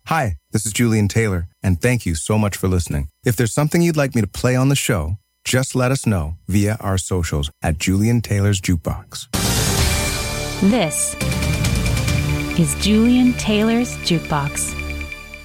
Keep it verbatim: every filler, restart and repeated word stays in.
Hi, this is Julian Taylor, and thank you so much for listening. If there's something you'd like me to play on the show, just let us know via our socials at Julian Taylor's Jukebox. This is Julian Taylor's Jukebox.